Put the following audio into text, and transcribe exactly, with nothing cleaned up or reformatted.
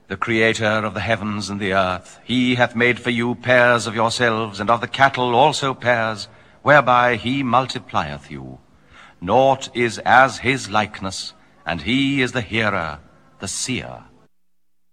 the creator of the heavens and the earth, he hath made for you pairs of yourselves, and of the cattle also pairs, whereby he multiplieth you. Naught is as his likeness, and he is the hearer, the seer.